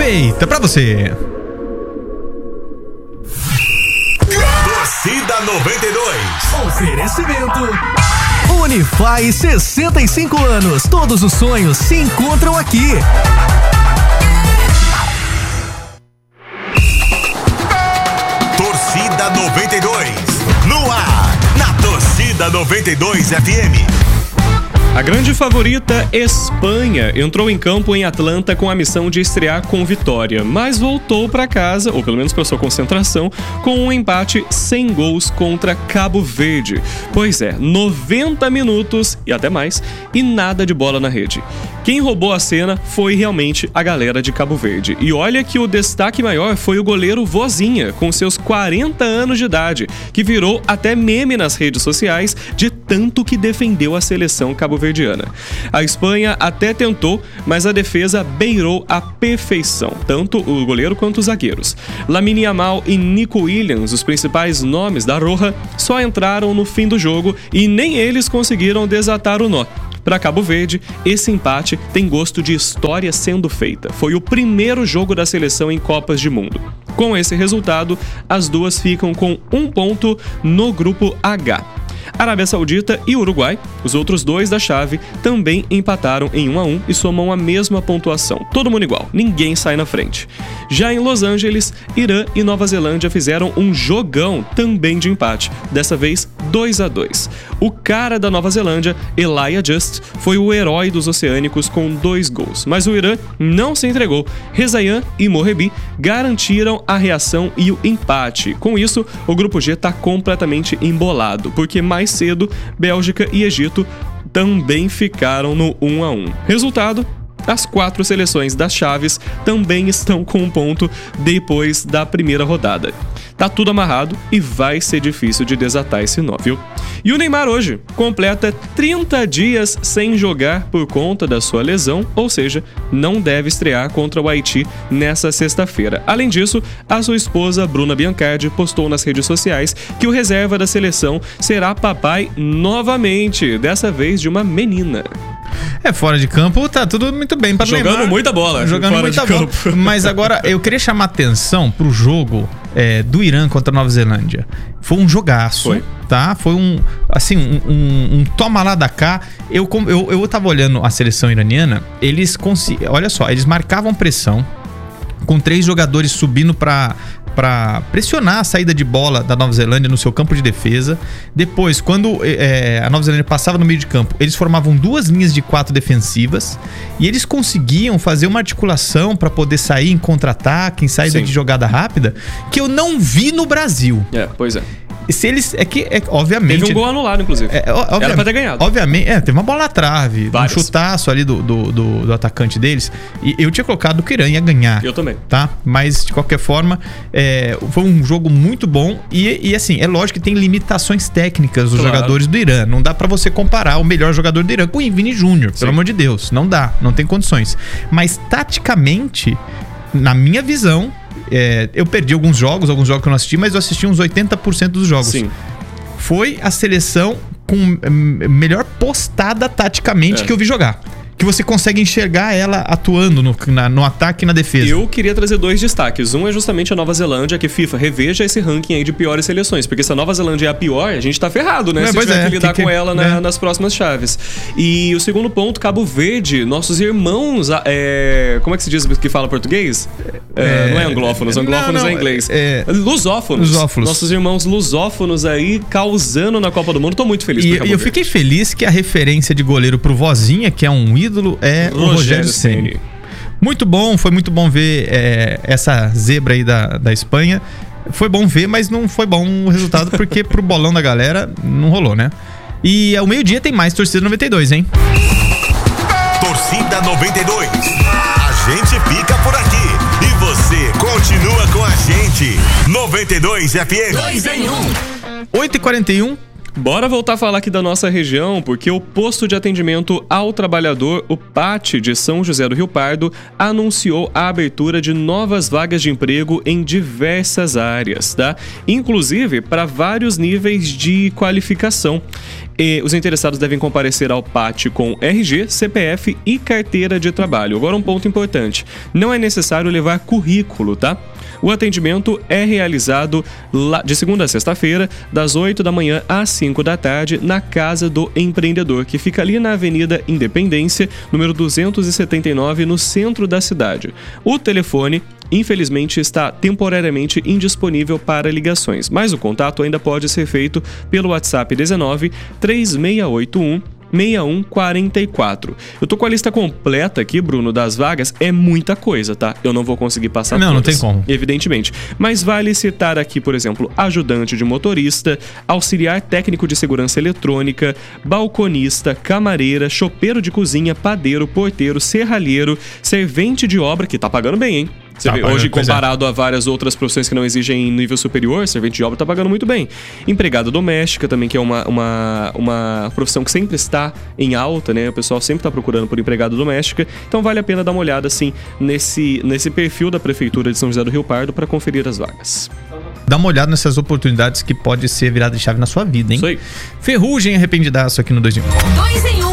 feita pra você. Torcida 92. Oferecimento Unify, 65 anos. Todos os sonhos se encontram aqui. Torcida 92. No ar, na Torcida 92 FM. A grande favorita, Espanha, entrou em campo em Atlanta com a missão de estrear com vitória, mas voltou para casa, ou pelo menos para sua concentração, com um empate sem gols contra Cabo Verde. Pois é, 90 minutos e até mais, e nada de bola na rede. Quem roubou a cena foi realmente a galera de Cabo Verde. E olha que o destaque maior foi o goleiro Vozinha, com seus 40 anos de idade, que virou até meme nas redes sociais de tanto que defendeu a seleção cabo-verdiana. A Espanha até tentou, mas a defesa beirou a perfeição, tanto o goleiro quanto os zagueiros. Lamine Yamal e Nico Williams, os principais nomes da Roja, só entraram no fim do jogo e nem eles conseguiram desatar o nó. Para Cabo Verde, esse empate tem gosto de história sendo feita. Foi o primeiro jogo da seleção em Copas de Mundo. Com esse resultado, as duas ficam com 1 ponto no grupo H. Arábia Saudita e Uruguai, os outros dois da chave, também empataram em 1-1 e somam a mesma pontuação. Todo mundo igual, ninguém sai na frente. Já em Los Angeles, Irã e Nova Zelândia fizeram um jogão também de empate, dessa vez 2-2. O cara da Nova Zelândia, Elijah Just, foi o herói dos oceânicos com 2 gols, mas o Irã não se entregou. Rezayan e Morebi garantiram a reação e o empate. Com isso, o grupo G está completamente embolado, porque mais cedo, Bélgica e Egito também ficaram no 1-1. Resultado: as 4 seleções das chaves também estão com 1 ponto depois da primeira rodada. Tá tudo amarrado e vai ser difícil de desatar esse nó, viu? E o Neymar hoje completa 30 dias sem jogar por conta da sua lesão, ou seja, não deve estrear contra o Haiti nessa sexta-feira. Além disso, a sua esposa, Bruna Biancardi, postou nas redes sociais que o reserva da seleção será papai novamente, dessa vez de uma menina. Fora de campo tá tudo muito bem para Neymar. Jogando muita bola. Jogando muita bola. Mas agora eu queria chamar atenção pro jogo do Irã contra a Nova Zelândia. Foi um jogaço, tá? Foi um toma lá da cá. Eu tava olhando a seleção iraniana, olha só, eles marcavam pressão com 3 jogadores subindo para pressionar a saída de bola da Nova Zelândia no seu campo de defesa. Depois, quando a Nova Zelândia passava no meio de campo, eles formavam 2 linhas de 4 defensivas e eles conseguiam fazer uma articulação para poder sair em contra-ataque, em saída de jogada rápida, que eu não vi no Brasil. Pois é. Se eles, obviamente... Teve um gol anulado, inclusive. Era pra ter ganhado. Obviamente, teve uma bola na trave, um chutaço ali do atacante deles. E eu tinha colocado que o Irã ia ganhar. Eu também. Tá? Mas, de qualquer forma, foi um jogo muito bom. E assim, é lógico que tem limitações técnicas dos jogadores do Irã. Não dá pra você comparar o melhor jogador do Irã com o Vini Júnior, pelo amor de Deus. Não dá, não tem condições. Mas, taticamente, na minha visão... eu perdi alguns jogos que eu não assisti, mas eu assisti uns 80% dos jogos. Sim. Foi a seleção com melhor postada taticamente que eu vi jogar. Que você consegue enxergar ela atuando no ataque e na defesa. Eu queria trazer 2 destaques. Um é justamente a Nova Zelândia, que FIFA reveja esse ranking aí de piores seleções. Porque se a Nova Zelândia é a pior, a gente tá ferrado, né? Se tiver que lidar com ela nas próximas chaves. E o segundo ponto, Cabo Verde, nossos irmãos... como é que se diz que fala português? Não é anglófonos, anglófonos é inglês. Lusófonos. Nossos irmãos lusófonos aí causando na Copa do Mundo. Tô muito feliz por Cabo Verde. E eu fiquei feliz que a referência de goleiro pro Vozinha, que é um ídolo, é o Rogério Ceni. Muito bom, foi muito bom ver essa zebra aí da Espanha. Foi bom ver, mas não foi bom o resultado, porque pro bolão da galera não rolou, né? E ao meio-dia tem mais Torcida 92, hein? Torcida 92. A gente fica por aqui e você continua com a gente. 92 FM. 2 em 1. 8h41. Bora voltar a falar aqui da nossa região, porque o posto de atendimento ao trabalhador, o PAT de São José do Rio Pardo, anunciou a abertura de novas vagas de emprego em diversas áreas, tá? Inclusive para vários níveis de qualificação. E os interessados devem comparecer ao PAT com RG, CPF e carteira de trabalho. Agora um ponto importante, não é necessário levar currículo, tá? O atendimento é realizado de segunda a sexta-feira, das 8 da manhã às 5 da tarde, na Casa do Empreendedor, que fica ali na Avenida Independência, número 279, no centro da cidade. O telefone, infelizmente, está temporariamente indisponível para ligações, mas o contato ainda pode ser feito pelo WhatsApp 19 3681 6144. Eu tô com a lista completa aqui, Bruno, das vagas. É muita coisa, tá? Eu não vou conseguir passar todas. Não tem como. Evidentemente. Mas vale citar aqui, por exemplo, ajudante de motorista, auxiliar técnico de segurança eletrônica, balconista, camareira, chopeiro de cozinha, padeiro, porteiro, serralheiro, servente de obra, que tá pagando bem, hein? Você vê, hoje, comparado a várias outras profissões que não exigem nível superior, servente de obra tá pagando muito bem. Empregada doméstica também, que é uma profissão que sempre está em alta, né? O pessoal sempre tá procurando por empregada doméstica. Então vale a pena dar uma olhada, assim, nesse perfil da Prefeitura de São José do Rio Pardo para conferir as vagas. Dá uma olhada nessas oportunidades que pode ser virada de chave na sua vida, hein? Isso aí. Ferrugem Arrependidaço aqui no 2 em 1. 2 em 1.